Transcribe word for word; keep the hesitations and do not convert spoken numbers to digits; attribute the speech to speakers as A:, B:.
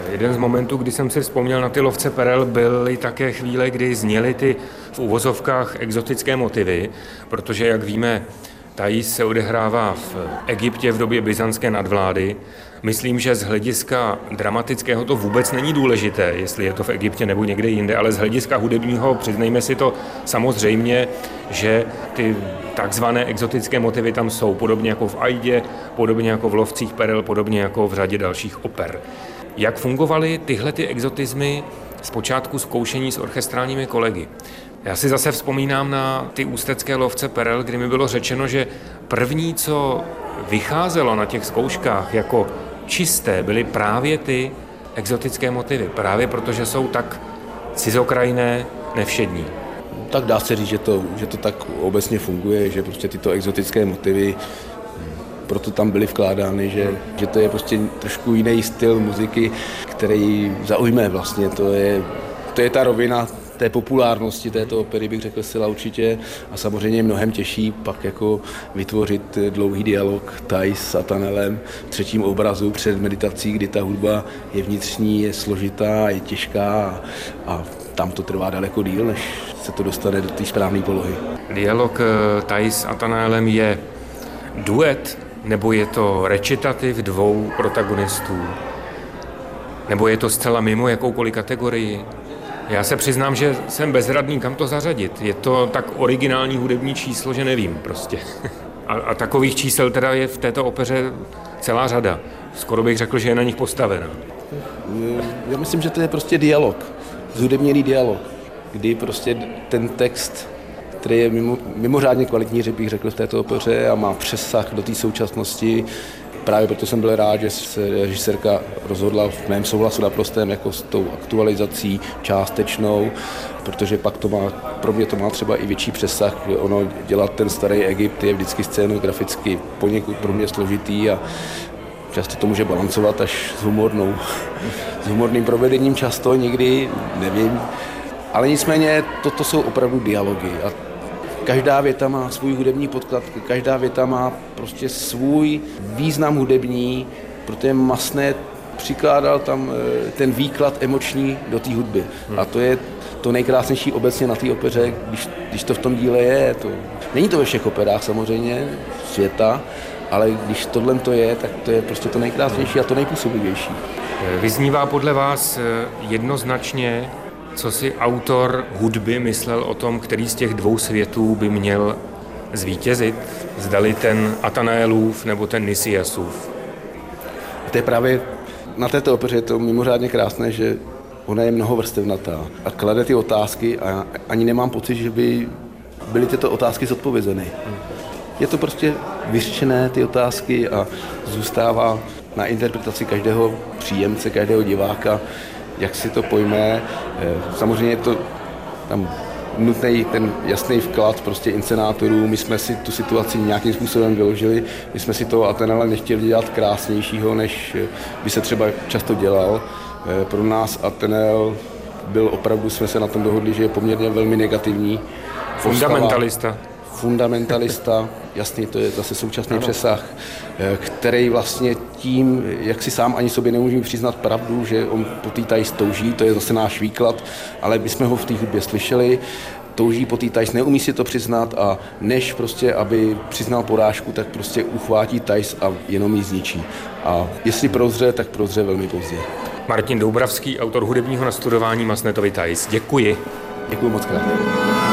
A: Jeden z momentů, kdy jsem si vzpomněl na ty lovce perel, byly také chvíle, kdy zněly ty v uvozovkách exotické motivy, protože, jak víme, Thais se odehrává v Egyptě v době byzantské nadvlády. Myslím, že z hlediska dramatického to vůbec není důležité, jestli je to v Egyptě nebo někde jinde, ale z hlediska hudebního, přiznejme si to samozřejmě, že ty takzvané exotické motivy tam jsou, podobně jako v Aidě, podobně jako v Lovcích perel, podobně jako v řadě dalších oper. Jak fungovaly tyhle ty exotizmy zpočátku zkoušení s orchestrálními kolegy? Já si zase vzpomínám na ty ústecké Lovce perel, kdy mi bylo řečeno, že první, co vycházelo na těch zkouškách jako čisté, byly právě ty exotické motivy. Právě protože jsou tak cizokrajné, nevšední.
B: Tak dá se říct, že to, že to tak obecně funguje, že prostě tyto exotické motivy proto tam byly vkládány, že, že to je prostě trošku jiný styl muziky, který zaujme vlastně. To je, to je ta rovina té populárnosti této opery, bych řekl zcela určitě. A samozřejmě je mnohem těžší pak jako vytvořit dlouhý dialog Thais s Athanelem v třetím obrazu před meditací, kdy ta hudba je vnitřní, je složitá, je těžká a, a tam to trvá daleko díl, než se to dostane do té správné polohy.
A: Dialog Thais s Athanelem je duet, nebo je to recitativ dvou protagonistů? Nebo je to zcela mimo jakoukoliv kategorii? Já se přiznám, že jsem bezradný, kam to zařadit. Je to tak originální hudební číslo, že nevím prostě. A, a takových čísel teda je v této opeře celá řada. Skoro bych řekl, že je na nich postavena.
B: Já myslím, že to je prostě dialog. Zhudebněný dialog, kdy prostě ten text, který je mimo, mimořádně kvalitní, že bych řekl v této opeře a má přesah do té současnosti. Právě proto jsem byl rád, že se režisérka rozhodla v mém souhlasu naprostém jako s tou aktualizací částečnou, protože pak to má, pro mě to má třeba i větší přesah. Ono dělat ten starý Egypt je vždycky scénograficky poněkud pro mě složitý a často to může balancovat až s humornou. S humorným provedením často, někdy, nevím. Ale nicméně toto jsou opravdu dialogy a každá věta má svůj hudební podklad, každá věta má prostě svůj význam hudební, proto je masné přikládal tam ten výklad emoční do té hudby. A to je to nejkrásnější obecně na té opeře, když, když to v tom díle je. To, není to ve všech operách samozřejmě světa, ale když tohle to je, tak to je prostě to nejkrásnější a to nejpůsobivější.
A: Vyznívá podle vás jednoznačně, co si autor hudby myslel o tom, který z těch dvou světů by měl zvítězit? Zdali ten Athanaelův nebo ten Nisiasův?
B: To je právě na této opeře je to mimořádně krásné, že ona je mnohovrstevnatá a klade ty otázky a ani nemám pocit, že by byly tyto otázky zodpovězeny. Je to prostě vyřčené ty otázky a zůstává na interpretaci každého příjemce, každého diváka, jak si to pojme. Samozřejmě je to tam nutný ten jasný vklad prostě inscenátorů. My jsme si tu situaci nějakým způsobem vyložili. My jsme si toho Athanela nechtěli dělat krásnějšího, než by se třeba často dělal. Pro nás Athanel byl opravdu, jsme se na tom dohodli, že je poměrně velmi negativní.
A: Fundamentalista.
B: Fundamentalista, jasný, to je zase současný ano. přesah, který vlastně tím, jak si sám ani sobě nemůžeme přiznat pravdu, že on po té Thais touží, to je zase náš výklad, ale my jsme ho v té hudbě slyšeli, touží po té Thais, neumí si to přiznat a než prostě, aby přiznal porážku, tak prostě uchvátí Thais a jenom ji zničí. A jestli prozře, tak prozře velmi pozdě.
A: Martin Doubravský, autor hudebního nastudování Masnetovy Thais. Děkuji.
B: Děkuji moc krát.